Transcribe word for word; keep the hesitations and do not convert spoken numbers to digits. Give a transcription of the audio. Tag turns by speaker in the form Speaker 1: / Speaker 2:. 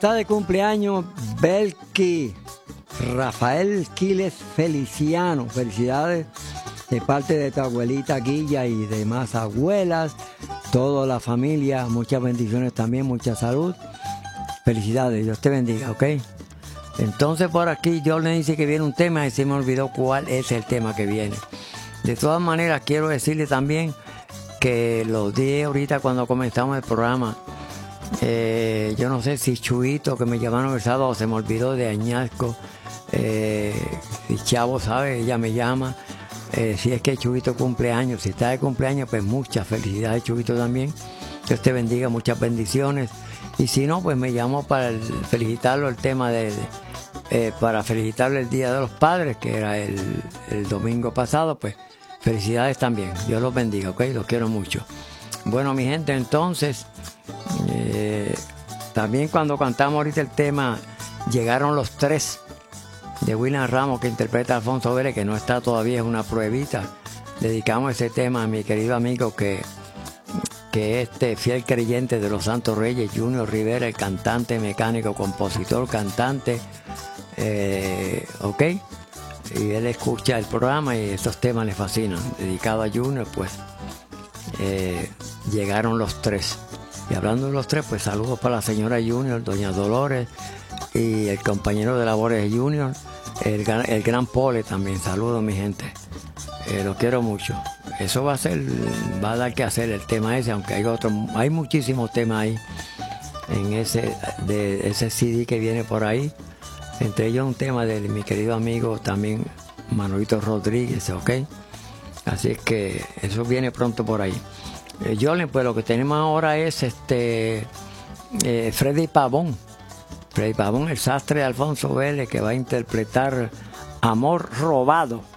Speaker 1: está de cumpleaños Belki Rafael Quiles Feliciano. Felicidades de parte de tu abuelita Guilla y demás abuelas, toda la familia. Muchas bendiciones también, mucha salud. Felicidades, Dios te bendiga, ¿ok? Entonces por aquí Dios le dice que viene un tema y se me olvidó cuál es el tema que viene. De todas maneras quiero decirle también que los días ahorita cuando comenzamos el programa, eh, yo no sé si Chuito, que me llamaron el sábado, se me olvidó de Añasco, eh, si Chavo sabe, ella me llama, eh, si es que Chuito cumpleaños, si está de cumpleaños, pues muchas felicidades Chuito también, Dios te bendiga, muchas bendiciones, y si no, pues me llamó para el, felicitarlo el tema de, de eh, para felicitarle el Día de los Padres, que era el, el domingo pasado, pues felicidades también, Dios los bendiga, ok, los quiero mucho. Bueno, mi gente, entonces, eh, también cuando cantamos ahorita el tema Llegaron los Tres, de William Ramos, que interpreta a Alfonso Vélez, que no está todavía, es una pruebita, dedicamos ese tema a mi querido amigo que, que es este fiel creyente de los Santos Reyes, Junior Rivera, el cantante, mecánico, compositor, cantante, eh, ok, y él escucha el programa y estos temas le fascinan. Dedicado a Junior, pues eh, llegaron los tres. Y hablando de los tres, pues saludos para la señora Junior, doña Dolores, y el compañero de labores de Junior, el, el gran Pole también. Saludos, mi gente. Eh, lo quiero mucho. Eso va a ser, va a dar que hacer el tema ese, aunque hay otros, hay muchísimos temas ahí en ese, de ese C D que viene por ahí. Entre ellos un tema de mi querido amigo también Manolito Rodríguez, ¿ok? Así es que eso viene pronto por ahí. Eh, Jolene, pues lo que tenemos ahora es este eh, Freddy Pavón. Freddy Pavón, el sastre de Alfonso Vélez, que va a interpretar Amor Robado.